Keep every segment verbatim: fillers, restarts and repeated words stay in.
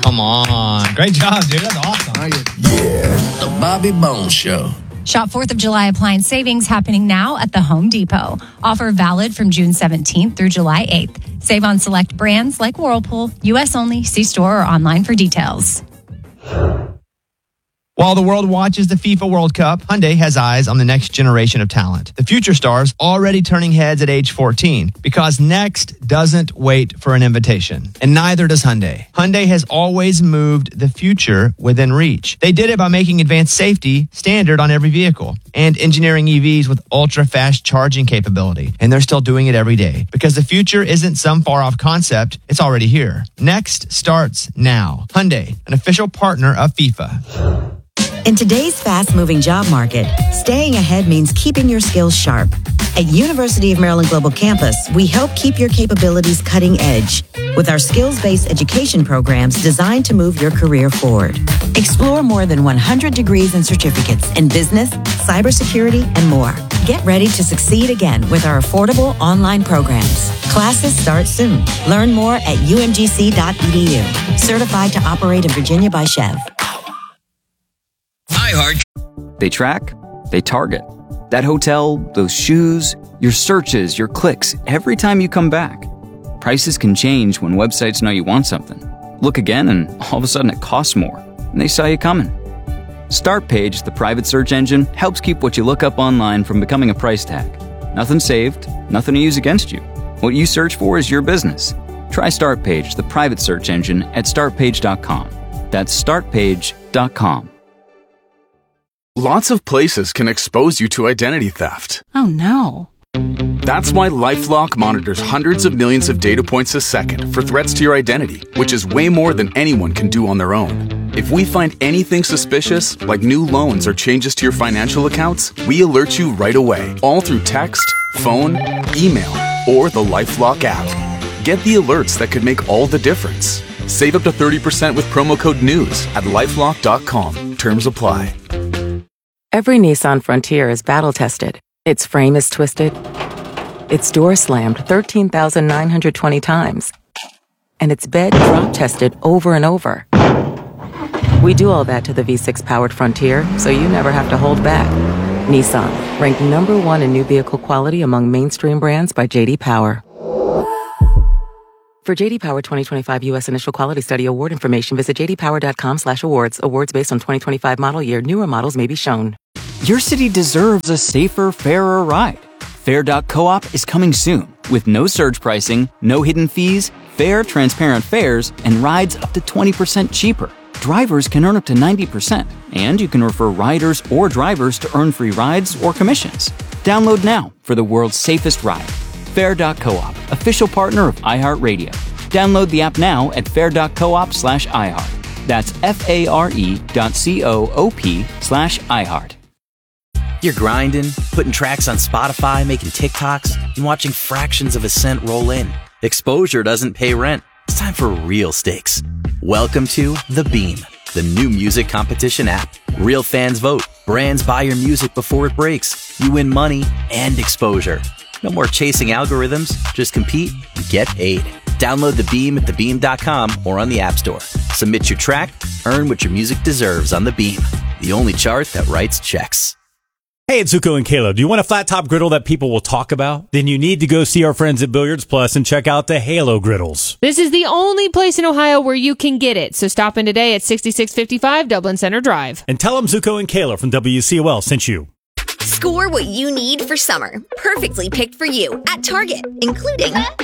Come on. Great job, dude. That's awesome. Yeah, the Bobby Bones Show. Shop fourth of July appliance savings happening now at the Home Depot. Offer valid from June seventeenth through July eighth. Save on select brands like Whirlpool. U S only. See store or online for details. While the world watches the FIFA World Cup, Hyundai has eyes on the next generation of talent. The future stars already turning heads at age fourteen because next doesn't wait for an invitation. And neither does Hyundai. Hyundai has always moved the future within reach. They did it by making advanced safety standard on every vehicle and engineering E Vs with ultra-fast charging capability. And they're still doing it every day because the future isn't some far-off concept. It's already here. Next starts now. Hyundai, an official partner of FIFA. In today's fast-moving job market, staying ahead means keeping your skills sharp. At University of Maryland Global Campus, we help keep your capabilities cutting edge with our skills-based education programs designed to move your career forward. Explore more than one hundred degrees and certificates in business, cybersecurity, and more. Get ready to succeed again with our affordable online programs. Classes start soon. Learn more at U M G C dot E D U. Certified to operate in Virginia by Chev. iHeart. They track, they target. That hotel, those shoes, your searches, your clicks, every time you come back. Prices can change when websites know you want something. Look again and all of a sudden it costs more, and they saw you coming. Startpage, the private search engine, helps keep what you look up online from becoming a price tag. Nothing saved, nothing to use against you. What you search for is your business. Try Startpage, the private search engine, at start page dot com. That's start page dot com. Lots of places can expose you to identity theft. Oh no. That's why LifeLock monitors hundreds of millions of data points a second for threats to your identity, which is way more than anyone can do on their own. If we find anything suspicious, like new loans or changes to your financial accounts, we alert you right away, all through text, phone, email, or the LifeLock app. Get the alerts that could make all the difference. Save up to thirty percent with promo code NEWS at lifelock dot com. Terms apply. Every Nissan Frontier is battle-tested. Its frame is twisted. Its door slammed thirteen thousand nine hundred twenty times. And its bed drop-tested over and over. We do all that to the V six powered Frontier, so you never have to hold back. Nissan, ranked number one in new vehicle quality among mainstream brands by J D Power. For J D Power twenty twenty-five U S Initial Quality Study award information, visit j d power dot com slash awards. Awards based on twenty twenty-five model year. Newer models may be shown. Your city deserves a safer, fairer ride. Fair dot coop is coming soon with no surge pricing, no hidden fees, fair, transparent fares, and rides up to twenty percent cheaper. Drivers can earn up to ninety percent, and you can refer riders or drivers to earn free rides or commissions. Download now for the world's safest ride. Fair dot coop, official partner of iHeartRadio. Download the app now at fair dot coop slash iHeart. That's F-A-R-E dot C-O-O-P slash iHeart. You're grinding, putting tracks on Spotify, making TikToks, and watching fractions of a cent roll in. Exposure doesn't pay rent. It's time for real stakes. Welcome to The Beam, the new music competition app. Real fans vote. Brands buy your music before it breaks. You win money and exposure. No more chasing algorithms. Just compete and get paid. Download The Beam at the beam dot com or on the App Store. Submit your track. Earn what your music deserves on The Beam, the only chart that writes checks. Hey, it's Zuko and Caleb. Do you want a flat top griddle that people will talk about? Then you need to go see our friends at Billiards Plus and check out the Halo griddles. This is the only place in Ohio where you can get it. So stop in today at sixty-six fifty-five Dublin Center Drive. And tell them Zuko and Caleb from W C O L sent you. Score what you need for summer. Perfectly picked for you at Target, including Up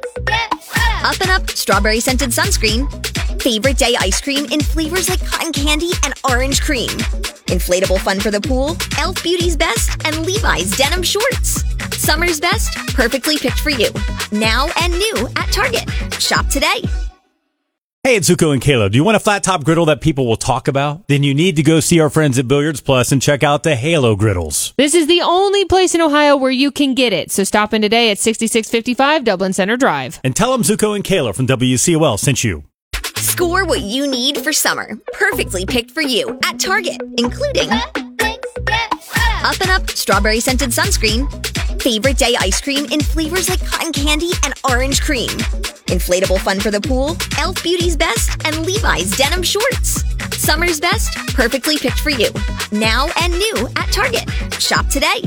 and Up Strawberry Scented Sunscreen, Favorite Day Ice Cream in flavors like cotton candy and orange cream, Inflatable Fun for the Pool, e l f Beauty's Best, and Levi's Denim Shorts. Summer's best, perfectly picked for you. Now and new at Target. Shop today. Hey, it's Zuko and Caleb. Do you want a flat top griddle that people will talk about? Then you need to go see our friends at Billiards Plus and check out the Halo griddles. This is the only place in Ohio where you can get it. So stop in today at sixty-six fifty-five Dublin Center Drive. And tell them Zuko and Caleb from W C O L sent you. Score what you need for summer. Perfectly picked for you at Target, including Up and Up Strawberry Scented Sunscreen, Favorite day ice cream in flavors like cotton candy and orange cream. Inflatable fun for the pool, e l f Beauty's Best, and Levi's denim shorts. Summer's best, perfectly picked for you. Now and new at Target. Shop today.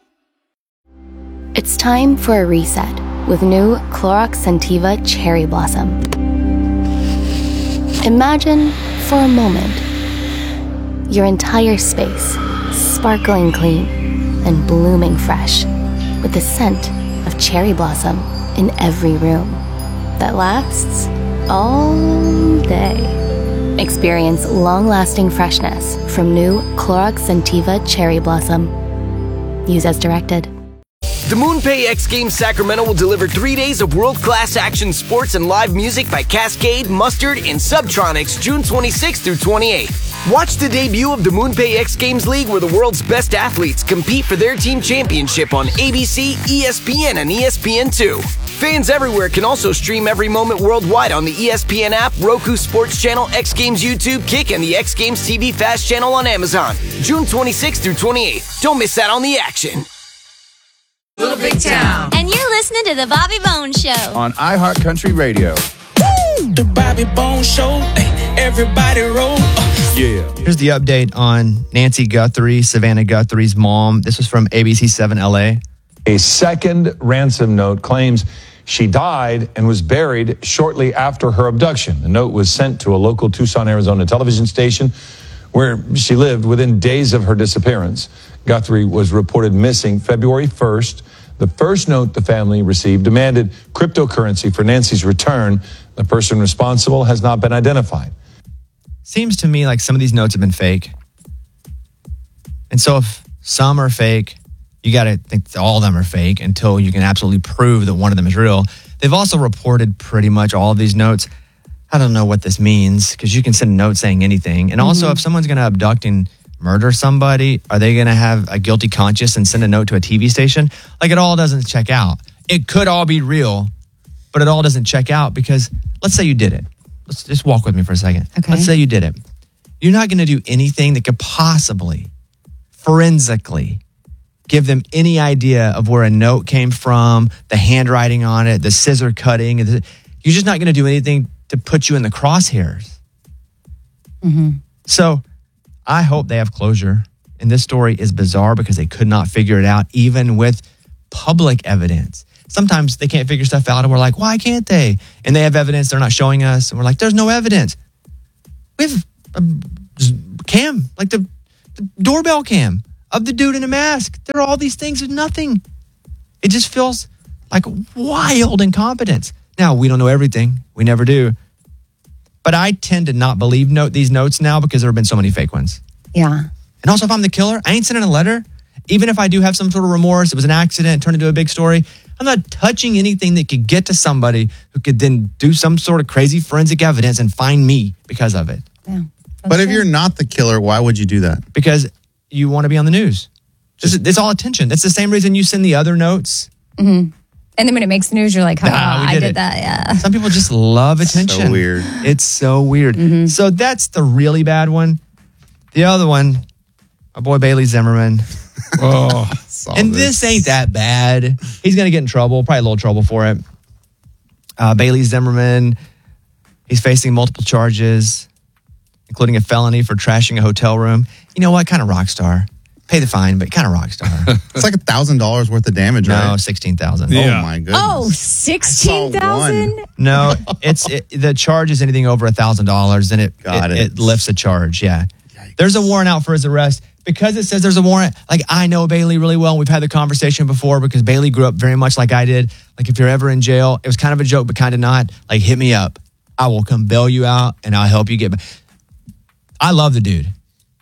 It's time for a reset with new Clorox Scentiva Cherry Blossom. Imagine for a moment your entire space sparkling clean and blooming fresh with the scent of cherry blossom in every room that lasts all day. Experience long-lasting freshness from new Clorox Scentiva Cherry Blossom. Use as directed. The MoonPay X Games Sacramento will deliver three days of world-class action sports and live music by Cascade, Mustard, and Subtronics June twenty-sixth through twenty-eighth. Watch the debut of the MoonPay X Games League where the world's best athletes compete for their team championship on A B C, E S P N, and E S P N two. Fans everywhere can also stream every moment worldwide on the E S P N app, Roku Sports Channel, X Games YouTube, Kick, and the X Games T V Fast Channel on Amazon. June twenty-sixth through twenty-eighth. Don't miss out on the action. Little Big Town. And you're listening to The Bobby Bones Show on iHeart Country Radio. Woo! The Bobby Bones Show. Everybody roll. Uh. Yeah. Here's the update on Nancy Guthrie, Savannah Guthrie's mom. This was from A B C seven L A. A second ransom note claims she died and was buried shortly after her abduction. The note was sent to a local Tucson, Arizona television station where she lived within days of her disappearance. Guthrie was reported missing February first. The first note the family received demanded cryptocurrency for Nancy's return. The person responsible has not been identified. Seems to me like some of these notes have been fake. And so if some are fake, you got to think all of them are fake until you can absolutely prove that one of them is real. They've also reported pretty much all of these notes. I don't know what this means because you can send a note saying anything. And also, mm-hmm. if someone's going to abduct and murder somebody, are they going to have a guilty conscience and send a note to a T V station? Like, it all doesn't check out. It could all be real, but it all doesn't check out because let's say you did it. Let's just walk with me for a second. Okay. Let's say you did it. You're not going to do anything that could possibly, forensically, give them any idea of where a note came from, the handwriting on it, the scissor cutting. You're just not going to do anything to put you in the crosshairs. Mm-hmm. So I hope they have closure. And this story is bizarre because they could not figure it out, even with public evidence. Sometimes they can't figure stuff out and we're like, why can't they? And they have evidence they're not showing us. And we're like, there's no evidence. We have a cam, like the, the doorbell cam of the dude in a mask. There are all these things and nothing. It just feels like wild incompetence. Now, we don't know everything. We never do. But I tend to not believe note these notes now because there have been so many fake ones. Yeah. And also, if I'm the killer, I ain't sending a letter. Even if I do have some sort of remorse, it was an accident, turned into a big story, I'm not touching anything that could get to somebody who could then do some sort of crazy forensic evidence and find me because of it. Yeah. But if you're not the killer, why would you do that? Because you want to be on the news. Just, it's all attention. That's the same reason you send the other notes. Mm-hmm. And then when it makes the news, you're like, oh, Nah, we I did did it. that, yeah. Some people just love attention. So weird. It's so weird. Mm-hmm. So that's the really bad one. The other one, my boy Bailey Zimmerman. Oh, and this. this ain't that bad. He's going to get in trouble, probably a little trouble for it. Uh, Bailey Zimmerman, he's facing multiple charges, including a felony for trashing a hotel room. You know what? Kind of rock star. Pay the fine, but kind of rock star. It's like a thousand dollars worth of damage, no, right? sixteen thousand. Yeah. Oh my goodness. Oh, sixteen thousand? No, it's it, the charge is anything over a thousand dollars, and it Got it, it. it lifts a charge. Yeah, Yikes. There's a warrant out for his arrest because it says there's a warrant. Like, I know Bailey really well. And we've had the conversation before because Bailey grew up very much like I did. Like, if you're ever in jail, it was kind of a joke, but kind of not. Like, hit me up. I will come bail you out, and I'll help you get back. I love the dude.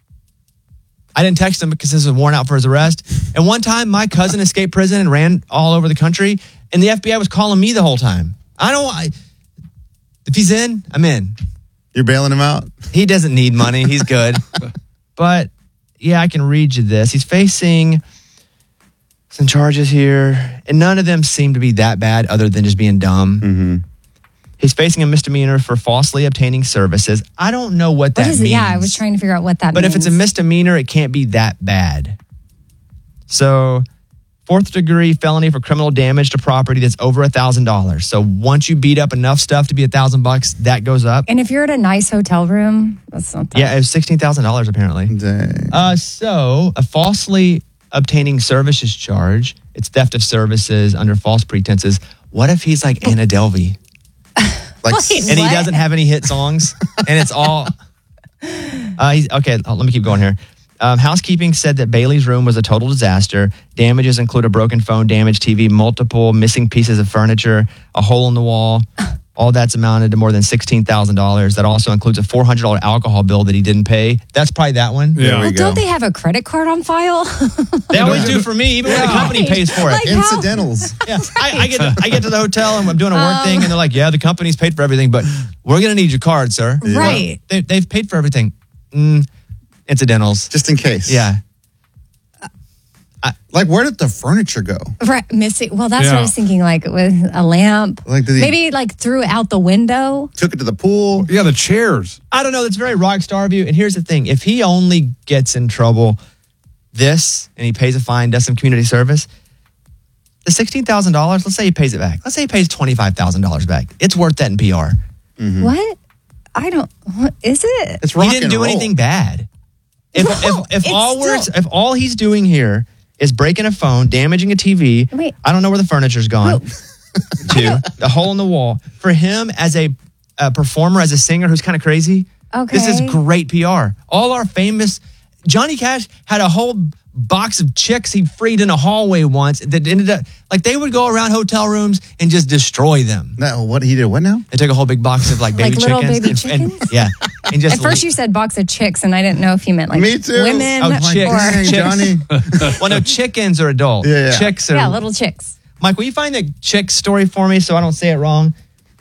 I didn't text him because there's a warrant out for his arrest. And one time, my cousin escaped prison and ran all over the country, and the F B I was calling me the whole time. I don't. I, if he's in, I'm in. You're bailing him out? He doesn't need money. He's good. But yeah, I can read you this. He's facing some charges here, and none of them seem to be that bad, other than just being dumb. Mm-hmm. He's facing a misdemeanor for falsely obtaining services. I don't know what that What is it? means. Yeah, I was trying to figure out what that But means. if it's a misdemeanor, it can't be that bad. So, fourth degree felony for criminal damage to property that's over a thousand dollars. So once you beat up enough stuff to be a thousand bucks, that goes up. And if you're at a nice hotel room, that's not that. Yeah, it was sixteen thousand dollars apparently. Dang. Uh, so a falsely obtaining services charge. It's theft of services under false pretenses. What if he's like Anna Delvey? Like, Wait, and he what? doesn't have any hit songs, and it's all. Uh, he's, okay, let me keep going here. Um, housekeeping said that Bailey's room was a total disaster. Damages include a broken phone, damaged T V, multiple missing pieces of furniture, a hole in the wall. All that's amounted to more than sixteen thousand dollars. That also includes a four hundred dollars alcohol bill that he didn't pay. That's probably that one. There we Well, go. don't they have a credit card on file? They always do for me, even when the company pays for it. Like how- Incidentals. Yeah, I, I get to, I get to the hotel and I'm doing a work Um, thing, and they're like, "Yeah, the company's paid for everything, but we're gonna need your card, sir." Right. They, they've paid for everything. Mm, incidentals. Just in case. Yeah. Like, where did the furniture go? Right, missing. Well, that's what I Yeah. was thinking. Like with a lamp, Like, did he- maybe like threw it out the window. Took it to the pool. Yeah, the chairs. I don't know. That's very rock star of you. And here's the thing: if he only gets in trouble this, and he pays a fine, does some community service, the sixteen thousand dollars. Let's say he pays it back. Let's say he pays twenty five thousand dollars back. It's worth that in P R. What? I don't. What is it? It's He rock didn't and do roll. anything bad. If No, if, if it's all we're still- if all he's doing here is breaking a phone, damaging a T V, Wait. I don't know where the furniture's gone. To the hole in the wall for him as a, a performer, as a singer who's kind of crazy. Okay. This is great P R. All our famous Johnny Cash had a whole box of chicks he freed in a hallway once that ended up like they would go around hotel rooms and just destroy them. No, what he did? What now? They took a whole big box of like baby Like little chickens. baby and, and- chickens? yeah. And just At first, you said box of chicks, and I didn't know if you meant like Me too. women Oh, or chicks. Dang, Chicks. Johnny. well, no, chickens are adult. Yeah, yeah. Chicks are. yeah, little chicks. Mike, will you find the chick story for me so I don't say it wrong?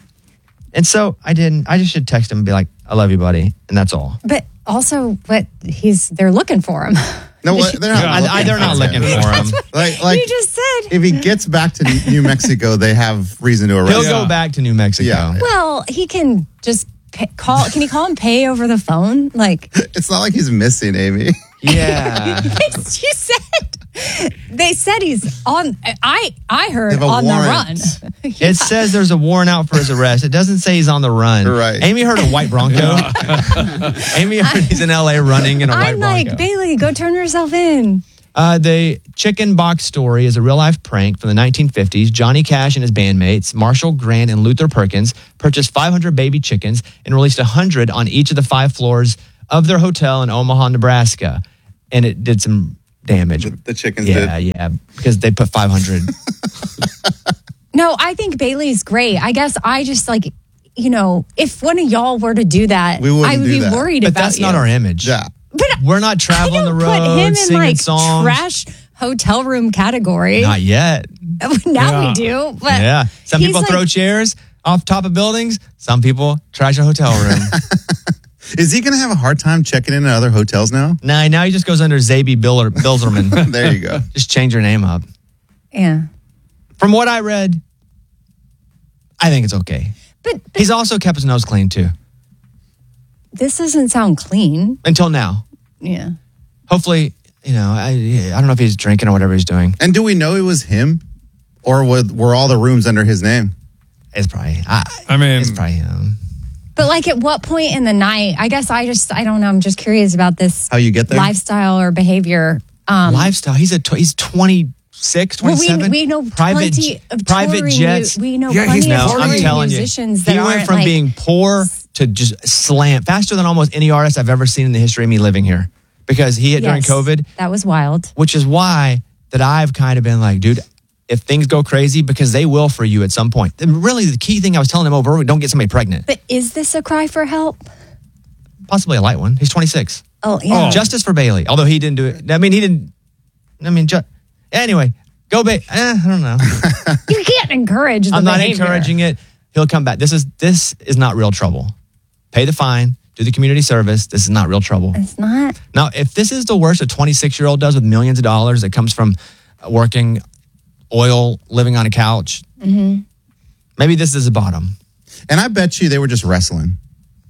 And so I didn't. I just should text him and be like, "I love you, buddy," and that's all. But also, what he's they're looking for him. No, what? They're not. I, I, they're not looking for him. Like, like you just said. if he gets back to New Mexico, they have reason to arrest He'll him. go back to New Mexico. Yeah. Well, he can just pay, call. Can he call him pay over the phone? Like It's not like he's missing, Amy. Yeah. you said. They said he's on. I I heard They have a on warrant. the run. It says there's a warrant out for his arrest. It doesn't say he's on the run. Right. Amy heard a white Bronco. Amy heard he's in L A running in a white I'm Bronco. like Bailey. Go turn yourself in. Uh, the chicken box story is a real life prank from the nineteen fifties. Johnny Cash and his bandmates, Marshall Grant and Luther Perkins, purchased five hundred baby chickens and released one hundred on each of the five floors of their hotel in Omaha, Nebraska. And it did some damage. The, the chickens Yeah, did. yeah, because they put five hundred. No, I think Bailey's great. I guess I just like, you know, if one of y'all were to do that, We wouldn't I would do be that. worried But about that's you. not our image. Yeah. But We're not traveling I the don't road, put him in singing like songs. trash hotel room category. Not yet. now Yeah. we do. But Yeah. Some he's people like- throw chairs off top of buildings. Some people trash a hotel room. Is he going to have a hard time checking in at other hotels now? Nah, now he just goes under Zaby Biller, Bilzerman. There you go. Just change your name up. Yeah. From what I read, I think it's okay. But, but He's also kept his nose clean too. this doesn't sound clean. Until now. Yeah. Hopefully, you know, I I don't know if he's drinking or whatever he's doing. And do we know it was him? Or were, were all the rooms under his name? It's probably, I, I mean, it's probably him. But like at what point in the night, I guess I just, I don't know. I'm just curious about this How you get there? lifestyle or behavior. Um, Lifestyle. He's a tw- he's twenty-six, well, twenty-seven. we, we know private plenty j- of private touring, jets. We, we know Yeah, he's plenty of no, I'm touring telling you, musicians that he went aren't from like, being poor to just slam faster than almost any artist I've ever seen in the history of me living here. Because he hit Yes, during COVID, That was wild. which is why that I've kind of been like, dude, if things go crazy, because they will for you at some point. And really, the key thing I was telling him over, don't get somebody pregnant. But is this a cry for help? Possibly a light one. He's twenty-six. Oh, yeah. Justice for Bailey. Although he didn't do it. I mean, he didn't. I mean, ju- anyway, go Bailey. Eh, I don't know. You can't encourage the I'm not behavior. encouraging it. He'll come back. This is this is not real trouble. Pay the fine. Do the community service. This is not real trouble. It's not. Now, if this is the worst a twenty-six-year-old does with millions of dollars that comes from working oil, living on a couch, Mm-hmm. maybe this is the bottom. And I bet you they were just wrestling.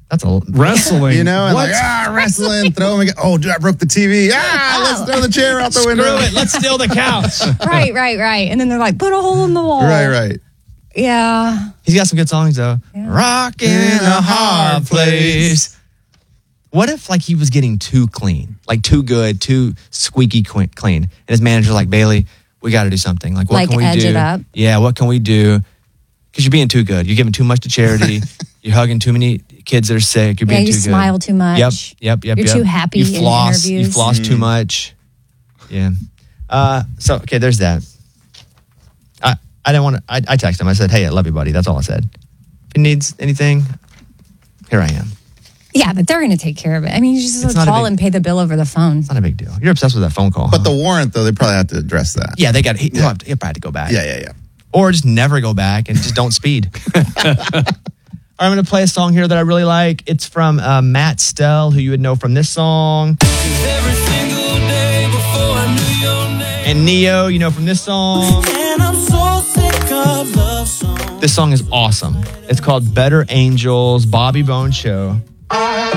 That's a wrestling. You know, and What? like, ah, wrestling, throw them again. Oh, dude, I broke the T V. Ah, let's throw the chair out the window. Screw it. Let's steal the couch. Right, right, right. And then they're like, put a hole in the wall. Right, right. Yeah. He's got some good songs, though. Rock in a hard place. What if, like, he was getting too clean, like too good, too squeaky qu- clean, and his manager's like, Bailey, we got to do something. Like, what Like, can we edge do? it up? Yeah, what can we do? Because you're being too good. You're giving too much to charity. You're hugging too many kids that are sick. You're Yeah, being you too good. smile too much. Yep, yep, yep. You're yep. too happy You in floss. You interviews. floss too Mm. much. Yeah. Uh, so okay, there's that. I I didn't want to. I, I texted him. I said, "Hey, I love you, buddy." That's all I said. If he needs anything, here I am. Yeah, but they're going to take care of it. I mean, you just It's not a call big- and pay the bill over the phone. It's not a big deal. You're obsessed with that phone call. But the warrant, though, they probably have to address that. Yeah, they got. He, he'll, have to, he'll probably have to go back. Yeah, yeah, yeah. Or just never go back and just don't speed. All right, I'm going to play a song here that I really like. It's from uh, Matt Stell, who you would know from this song. And Neo, you know from this song. And I'm so sick of love songs. This song is awesome. It's called Better Angels, Bobby Bones Show.